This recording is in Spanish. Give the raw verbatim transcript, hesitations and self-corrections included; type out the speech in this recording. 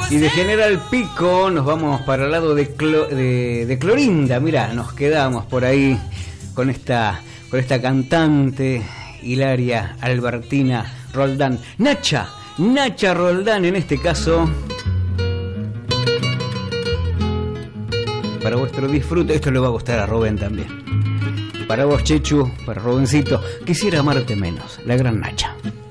Y de General Pico nos vamos para el lado de, Clo, de, de Clorinda. Mirá, nos quedamos por ahí con esta, con esta cantante Hilaria Albertina Roldán. Nacha, Nacha Roldán en este caso. Para vuestro disfrute, esto le va a gustar a Rubén también. Para vos, Chechu, para Rubencito, quisiera amarte menos, la gran Nacha.